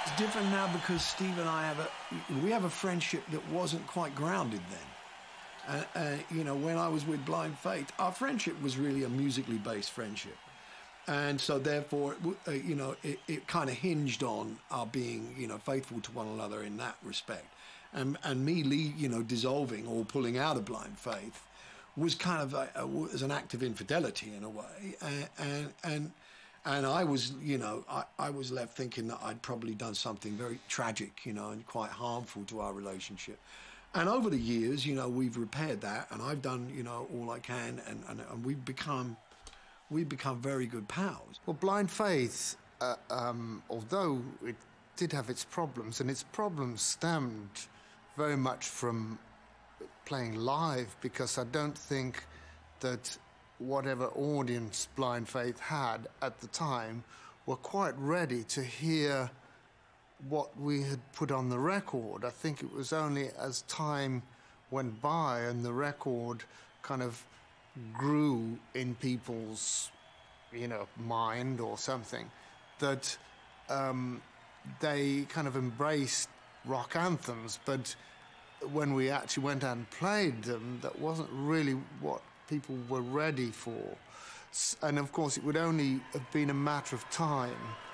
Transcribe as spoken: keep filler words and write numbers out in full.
It's different now because Steve and I have a we have a friendship that wasn't quite grounded then. Uh, uh, you know, when I was with Blind Faith, our friendship was really a musically based friendship, and so therefore, uh, you know, it, it kind of hinged on our being, you know, faithful to one another in that respect, and and me, you know, dissolving or pulling out of Blind Faith was kind of a, a, was an act of infidelity in a way, and and. and And I was, you know, I, I was left thinking that I'd probably done something very tragic, you know, and quite harmful to our relationship. And over the years, you know, we've repaired that, and I've done, you know, all I can, and, and, and we've become, we've become very good pals. Well, Blind Faith, uh, um, although it did have its problems, and its problems stemmed very much from playing live, because I don't think that whatever audience Blind Faith had at the time were quite ready to hear what we had put on the record. I think it was only as time went by and the record kind of grew in people's, you know, mind or something, that um, they kind of embraced rock anthems. But when we actually went out and played them, that wasn't really what people were ready for. And of course, it would only have been a matter of time